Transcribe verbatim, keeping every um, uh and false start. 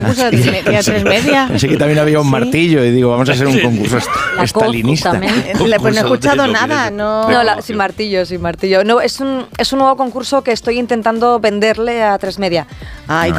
¿Concurso de tres media? ¿Tres media? Pensé que también había un ¿Sí? martillo y digo, vamos a hacer un concurso la estalinista. Pues no he escuchado nada, no. No, la, sin martillo, sin martillo. No, es un, es un nuevo concurso que estoy intentando venderle a tres media. Ay,